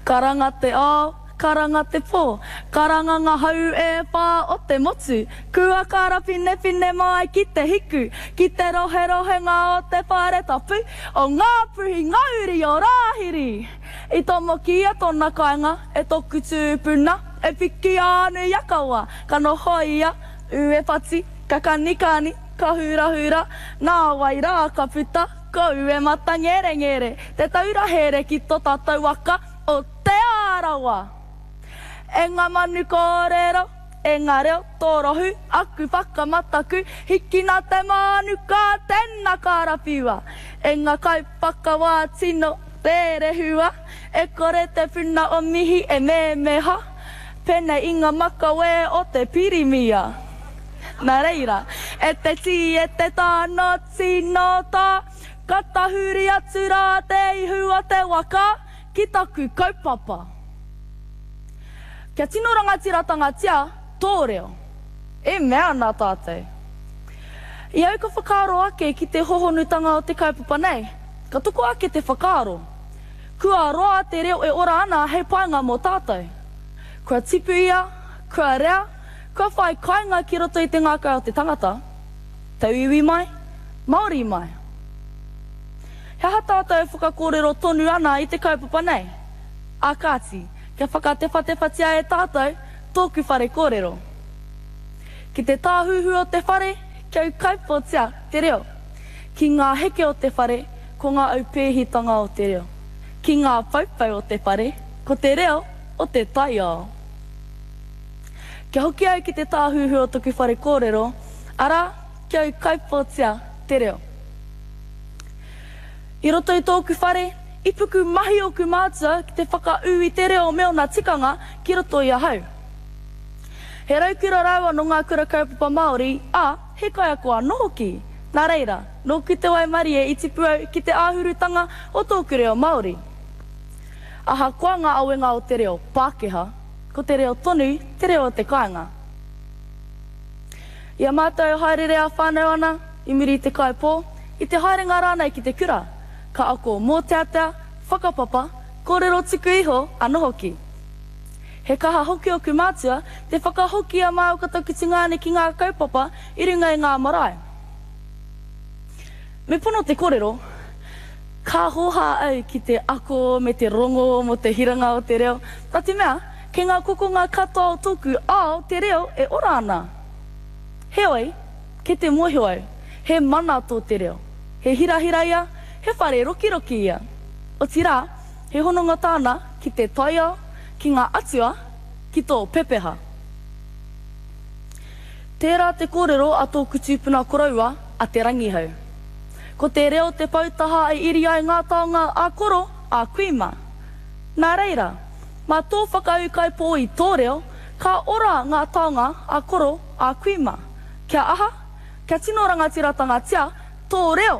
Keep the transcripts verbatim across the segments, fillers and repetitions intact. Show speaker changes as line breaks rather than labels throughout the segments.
Karanga te ao, karanga te pō, karanga ngā hau e pā o te motu, kua kara pine pine mai ki te hiku, ki te rohe rohe ngā o te whare tapu, o ngā puhi ngauri o rāhiri. I tomo ki a tōna kainga, e toku tūpuna, e piki anu yakawa, ka noho ia, u e pati, ka kanikani, ka hura hura, nā wai rā ka puta, ko u e mata ngere ngere, te taura here ki tō tātou waka o te arawa. E ngā manu kōrero, e ngā reo tōrohu, aku whakamataku, hiki nā te manu ka tēnā karapiwa. E ngā kaipaka wā tino, tere hua, e kore te puna o mihi e me meha, pene i ngā makawe o te pirimia. Nā reira, e te ti e te tāno tino tā, katahuri atu rā te ihua te waka, ki taku kaupapa. Kia tino rangatira tangatia, tō reo. E mea nā tātou. I au ka whakaaro ake ki te hohonutanga o te kaupapa nei, ka tuku ake te whakaaro. Kua roa te reo e ora ana hei painga mō tātou. Kua tipu ia, kua rea, kua whai kainga ki roto i te ngākai o te tangata. Te iwi mai, Māori mai. He ha tātou e whakakōrero tonu ana i te kaupapa nei. Akāti, kia whakatewhatewhatia e tātou, tōku whare kōrero. Ki te tāhuhu o te whare, kia u kaupotia te reo. Ki ngā heke o te whare, ko ngā au pēhitanga o te reo. Ki ngā paupau o te whare, ko te reo o te taiao. Kia hoki au ki te tāhuhu o tōku whare kōrero, ara kia u kaupotia te reo. I roto i tōku whare, i puku mahi o ku mātua ki te whakau i te reo meo nā tikanga ki roto i ahau. He raukura rawa no ngā kura kaupapa Māori, a he kai a koa noho ki. Nā reira, no ku te wai marie i tipu au ki te āhurutanga o tōku reo Māori. Aha koa ngā awenga o te reo Pākehā, ko te reo tonu, te reo o te kāinga. Ia mātou haerere a whānau ana, i muri i te kaipō, i te haerenga rānei ki te kura, ka ako mō teatea, whakapapa, kōrero tuku iho, anoho ki. He kaha hoki o ku mātua, te whakahoki a māu kataku tingāne ki ngā kaupapa, i runga i ngā marae. Me pono te kōrero, ka hoha au ki te ako me te rongo mo te hiranga o te reo, tā te mea, ke ngā kokonga katoa o tōku ao te reo e ora ana. Heoi, ke te mohioi, he mana tō te reo, he hirahira ia, he whare roki roki ia. O tira, he hononga tāna ki te taia, ki ngā atua, ki tō pepeha. Tērā te kōrero a tōku tūpuna koraua a te rangihau. Ko te reo te pautaha ai iri ai ngā taonga a koro a kuima. Nā reira, mā tō whakau kai pō i tō reo, ka ora ngā taonga a koro a kuima. Kia aha, kia tino rangatira tangatia, tō reo.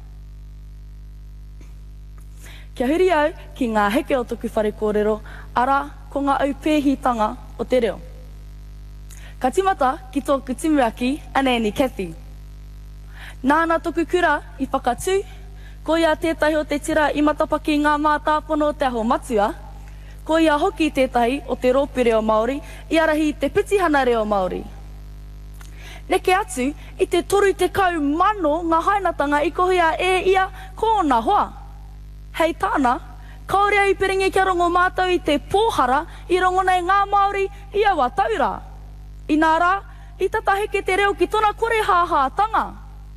Kia huri au ki ngā heke o tōku whare kōrero, ara ko ngā au pēhitanga o te reo. Ka timata ki tōku timuaki, Anani Kathy. Nāna tōku kura i whakatū, ko ia tētahi o te tira i matapaki ngā mātāpono o te aho matua, ko ia hoki tētahi o te rōpū reo Māori, i arahi te pitihana reo Māori. Neke atu, i te toru te kau mano ngā hainatanga i kohia e ia kōna hoa. Hei tāna, kaore au piringi kia rongo mātou i te pōhara i rongo nei ngā Māori i awa taura. I nā rā, i tata heke te reo ki tōna kore hāhātanga.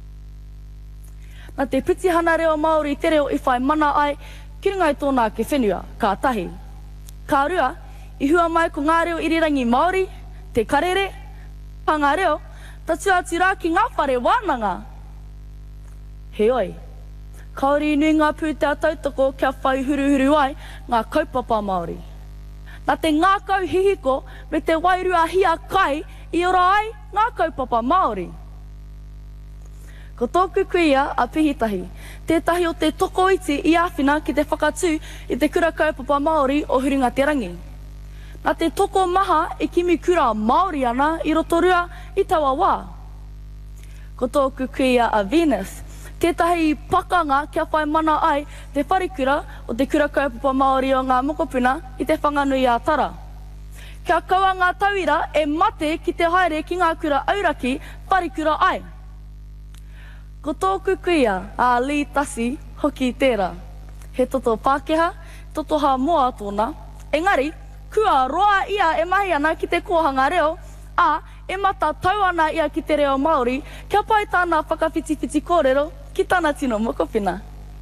Nā te pitihana reo Māori te reo i whai mana ai, ki runga i tōna ke whenua, ka tahi. Ka rua, i hua mai ko ngā reo irirangi Māori, te karere, pa ngā reo, tatu atu rā ki ngā whare wānanga. Heoi, kaori nui ngā pūtea tautoko kia whai huruhuru ai ngā kaupapa Māori. Nā te ngākau hihiko me te wairua hia kai i ora ai ngā kaupapa Māori. Ko tōku kuia a pihitahi, tētahi o te toko iti i āwhina ki te whakatū i te kura kaupapa Māori o Hurunga Te Rangi. Nā te toko maha e kimi kura Māori ana i roto rua i tawa wā. Ko tōku kuia a Venus, tētahi pakanga kia whai mana ai te wharikura o te kura kaupapa Māori o ngā mokopuna i te whanganui a Tara. Kia kaua ngā tauira e mate ki te haere ki ngā kura auraki wharikura ai. Ko tōku kuia a Lee Tasi hoki tērā. He toto Pākehā, toto ha moa tōna. Engari, kua roa ia e mahi ana ki te kohanga reo, a e mata tau ana ia ki te reo Māori, kia pai tāna whakawhitiwhiti kōrero ki tāna tino mokopina.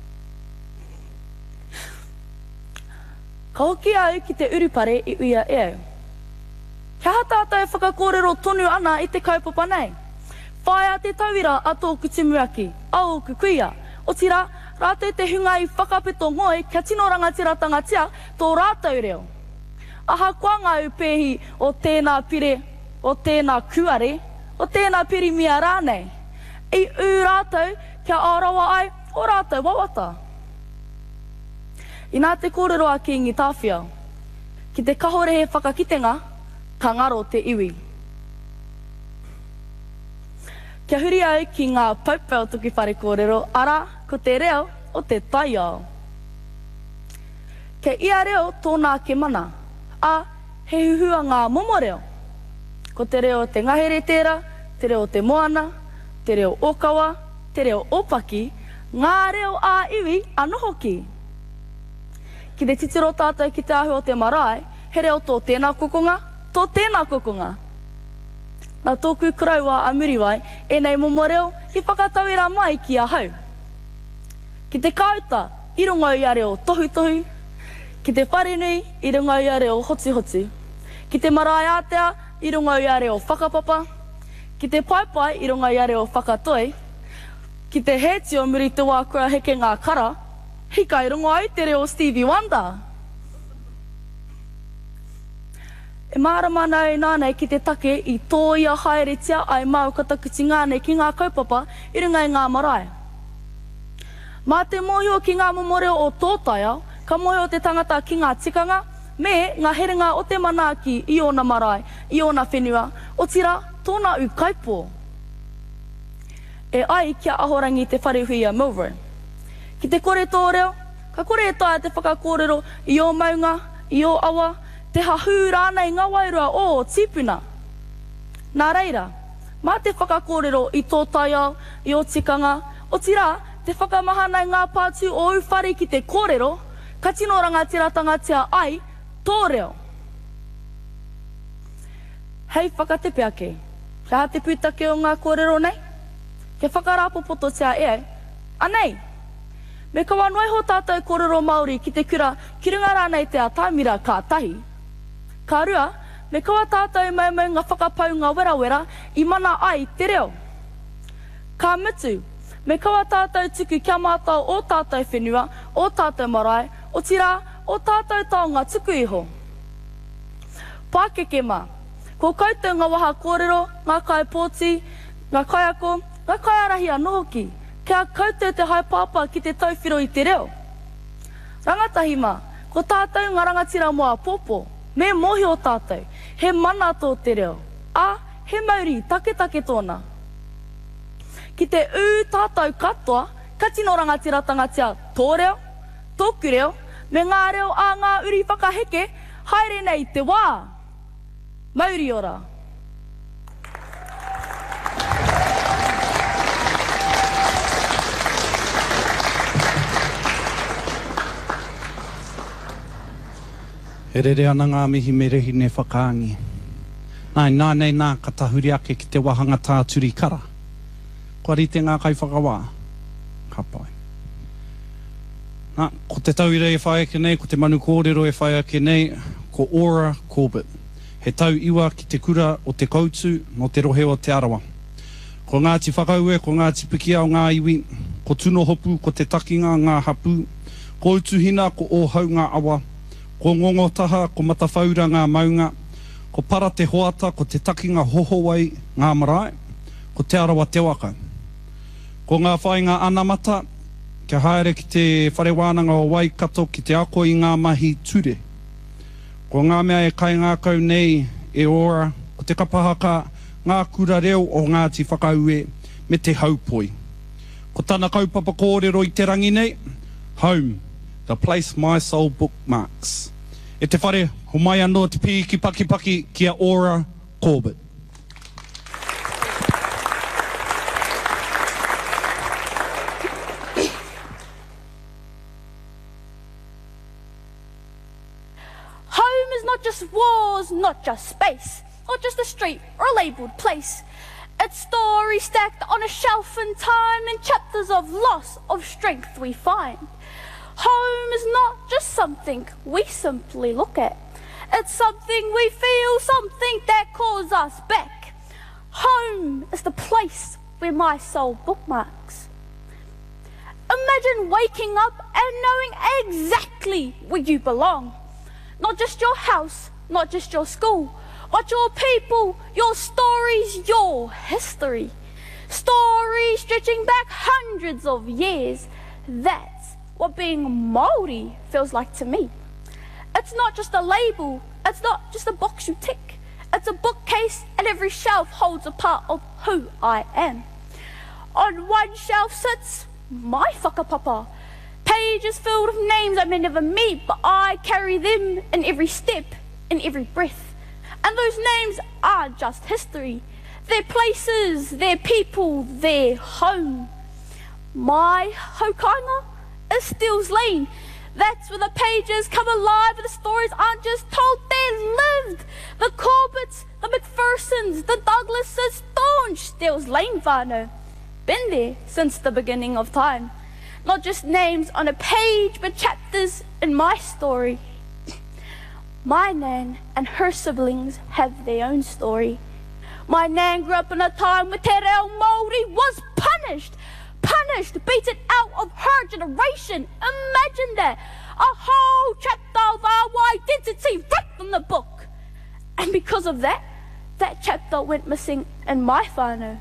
Ka hoki au ki te urupare i uia e au. Kia hata e whakakōrero tonu ana i te kaupapa nei. Whaia te tauira a tōku timuaki, a oku kuia. O tira, rātou te hunga i whakapeto ngoi kia tino rangatira tangatia tō rātou reo. Aha kua ngau pēhi o tēnā pire, o tēnā kuare, o tēnā pirimia rānei. I u rātou kia ārawa ai o rātou wawata. I nā te kōrero a ki ngi tāwhia, ki te kahore he whakakitenga, ka ngaro te iwi. Kia huri au ki ngā paupau tuki whare kōrero, ara ko te reo o te taiao. Kia ia reo tōnā ke mana, a he huhua ngā momo reo. Ko te reo te ngahere tērā, te reo te moana, te reo okawa, te reo opaki, ngā reo a iwi anō hoki. Ki te titiro tātou ki te ahu o te marae, he reo tō tēnā kokonga, tō tēnā kokonga. Nā tōku kuraua a Muriwai, e nei momo reo, i whakatauira mai ki a hau. Ki te kauta, i runga i a reo tohu tohu. Ki te wharenui, i runga i a reo hoti hoti. Ki te marae atea, i runga i a reo whakapapa. Ki te paipai, i runga i a reo whakatoi. Ki te heti o muri te wā kua heke ngā kara, hika i runga au te reo Stevie Wonder. E mārama nau nānei ki te take i tō ia haeretia ai mau katakuti ngānei ki ngā kaupapa i runga i ngā marae. Mā te mōhio ki ngā momoreo o tō taiao, ka mōhio te tangata ki ngā tikanga, me ngā herenga o te manaaki i ona marae, i ona whenua, o tira tōna u kaipo. E ai kia ahorangi te wharehui a Milroy. Ki te kore tō reo, ka kore e tae te whakakōrero i o maunga, i o awa, te hahu rānei ngā wairua o tipuna. Nā reira, mā te whakakōrero i tō taiao, i o tikanga, o tira, te whakamahanai ngā pātu o uwhare ki te kōrero, ka tino rangatira tangatia ai, tō reo. Hei whakatepe ake, kia ha te pūtake o ngā kōrero nei, ke whakarapopoto tia e au, anei, me kawa noi ho tātou kōrero Māori ki te kura ki runga rānei te atamira kā tahi. Ka rua, me kawa tātou maumau ngā whakapau ngā werawera i mana ai te reo. Ka mutu, me kawa tātou tuku kia mātau o tātou whenua, o tātou marae, o tira, o tātou taonga tuku iho. Pākeke mā, ko koutou ngā waha kōrero, ngā kai pōti, ngā kaiako, ngā kaiarahi anō hoki, kia koutou te haipapa ki te tauwhiro i te reo. Rangatahi mā, ko tātou ngā rangatira moa pōpō, me mohi o tātou, he mana tō te reo, a he mauri take take tōna. Ki te ū tātou katoa, ka tino rangatira tangatia tō reo, tōku reo, me ngā reo a ngā uri whakaheke, haere nei te wā. Mauri ora.
E rere ana ngā mihi me rehi ne whakaangi. Nai, nānei nā ka tahuri ake ki te wahanga tā turi kara. Kua rite ngā kai whakawā. Ka pai. Nā, ko te tauira e whae ake nei, ko te manu kōrero e whae ake nei, ko Ora Corbett. He tau iwa ki te kura o te koutu no te rohe o te arawa. Ko Ngāti Whakaue, ko Ngāti Pikia o ngā iwi, ko Tuno Hopu, ko te takinga ngā hapu, ko Utuhina, ko Ohau ngā awa, ko Ngongo Taha, ko Matawhaura ngā maunga, ko Para te hoata, ko te takinga hohowai ngā marae, ko te arawa te waka. Ko ngā whainga anamata, kia haere ki te wharewānanga o Waikato ki te ako i ngā mahi ture. Ko ngā mea e kai ngā kau nei e ora, ko te kapahaka ngā kura reo o Ngāti Whakaue me te haupoi. Ko tāna kaupapa kōrero I te rangi nei, home, the place my soul bookmarks. E te whare, ho mai anō te pī ki paki paki kia ora Corbett.
Home is not just walls, not just space, not just a street or a labelled place. It's stories stacked on a shelf in time and chapters of loss, of strength we find. Home is not just something we simply look at. It's something we feel, something that calls us back. Home is the place where my soul bookmarks. Imagine waking up and knowing exactly where you belong. Not just your house, not just your school, but your people, your stories, your history. Stories stretching back hundreds of years. That's what being Māori feels like to me. It's not just a label, it's not just a box you tick. It's a bookcase and every shelf holds a part of who I am. On one shelf sits my whakapapa. Pages filled with names I may never meet, but I carry them in every step, in every breath. And those names aren't just history. They're places, they're people, they're home. My hokainga is Steele's Lane. That's where the pages come alive and the stories aren't just told, they're lived. The Corbetts, the McPhersons, the Douglases, staunch Steele's Lane whānau. Been there since the beginning of time. Not just names on a page, but chapters in my story. My Nan and her siblings have their own story. My Nan grew up in a time where te reo Māori was punished. Punished, beaten out of her generation. Imagine that. A whole chapter of our identity right from the book. And because of that, that chapter went missing in my whānau.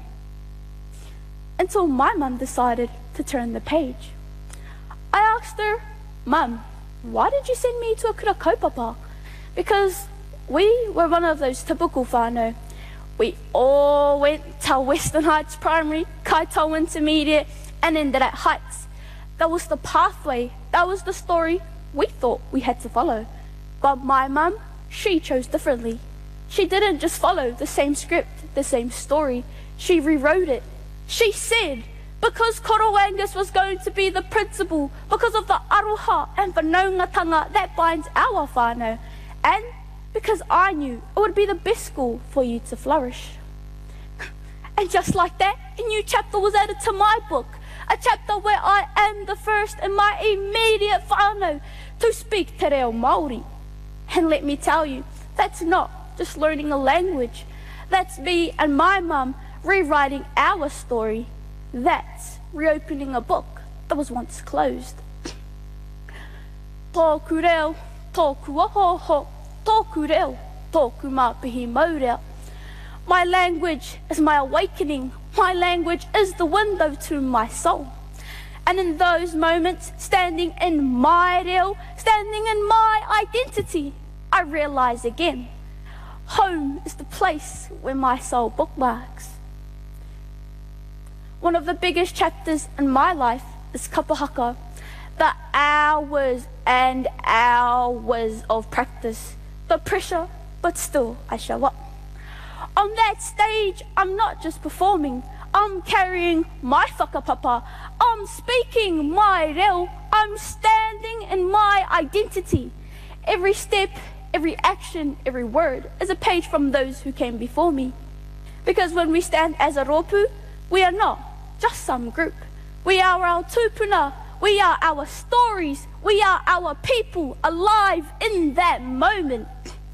Until my mum decided to turn the page. I asked her, Mum, why did you send me to a kura kaupapa? Because we were one of those typical whānau. We all went to Western Heights Primary, Kaitau Intermediate, and ended at Heights. That was the pathway, that was the story we thought we had to follow. But my mum, she chose differently. She didn't just follow the same script, the same story. She rewrote it. She said, because Koro Angus was going to be the principal, because of the aroha and whanaungatanga that binds our whānau, and because I knew it would be the best school for you to flourish. And just like that, a new chapter was added to my book, a chapter where I am the first in my immediate whānau to speak te reo Māori. And let me tell you, that's not just learning a language. That's me and my mum rewriting our story. That's reopening a book that was once closed. Tōku reo, tōku ohoho, tōku reo, tōku māpihi maurea. My language is my awakening. My language is the window to my soul. And in those moments, standing in my reo, standing in my identity, I realize again, home is the place where my soul bookmarks. One of the biggest chapters in my life is kapahaka, the hours and hours of practice, the pressure, but still I show up. On that stage, I'm not just performing, I'm carrying my whakapapa, I'm speaking my reo, I'm standing in my identity. Every step, every action, every word is a page from those who came before me. Because when we stand as a rōpū, we are not just some group. We are our tūpuna, we are our stories, we are our people alive in that moment.